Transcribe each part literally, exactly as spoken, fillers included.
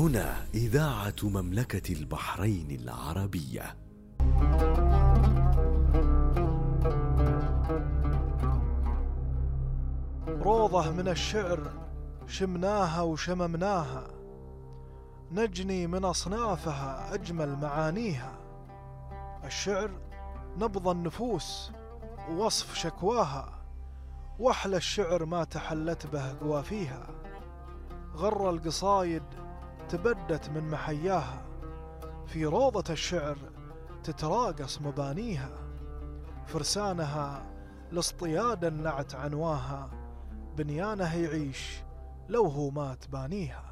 هنا إذاعة مملكة البحرين العربية. روضة من الشعر شمناها وشممناها، نجني من أصنافها أجمل معانيها. الشعر نبض النفوس ووصف شكواها، وأحلى الشعر ما تحلت به قوافيها. غر القصايد تبدت من محياها، في روضة الشعر تتراقص مبانيها. فرسانها لاصطياد نعت عنواها، بنيانه يعيش لو هو مات بانيها.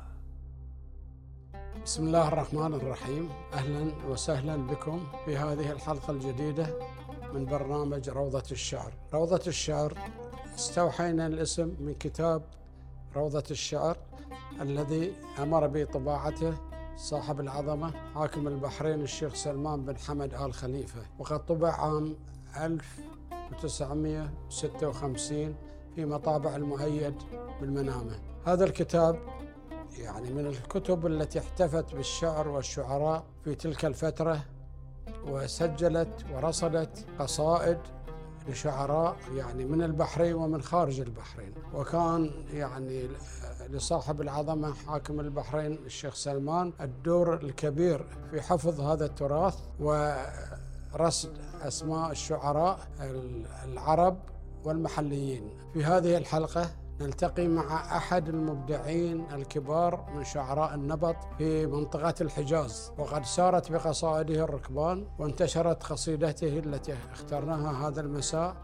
بسم الله الرحمن الرحيم. أهلا وسهلا بكم في هذه الحلقة الجديدة من برنامج روضة الشعر. روضة الشعر استوحينا الاسم من كتاب روضة الشعر الذي أمر بطباعته صاحب العظمة حاكم البحرين الشيخ سلمان بن حمد آل خليفة، وقد طبع عام ألف وتسعمئة وستة وخمسين في مطابع المؤيد بالمنامة. هذا الكتاب يعني من الكتب التي احتفت بالشعر والشعراء في تلك الفترة، وسجلت ورصدت قصائد لشعراء يعني من البحرين ومن خارج البحرين. وكان يعني لصاحب العظمة حاكم البحرين الشيخ سلمان الدور الكبير في حفظ هذا التراث ورصد أسماء الشعراء العرب والمحليين. في هذه الحلقة نلتقي مع أحد المبدعين الكبار من شعراء النبط في منطقة الحجاز، وقد سارت بقصائده الركبان، وانتشرت قصيدته التي اخترناها هذا المساء